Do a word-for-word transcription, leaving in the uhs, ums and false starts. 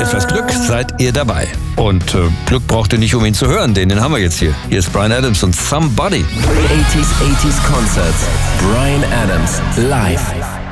etwas Glück seid ihr dabei. Und äh, Glück braucht ihr nicht, um ihn zu hören, den, den haben wir jetzt hier. Hier ist Bryan Adams und Somebody. eighties eighties Concerts. Bryan Adams live.